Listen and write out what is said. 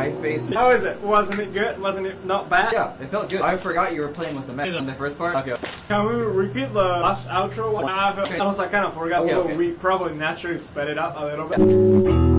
guy face. How is it? Wasn't it good? Wasn't it not bad? Yeah, it felt good. I forgot you were playing with the mech in the first part. Okay. Can we repeat the last outro? I also kind of forgot. Okay. We probably naturally sped it up a little bit.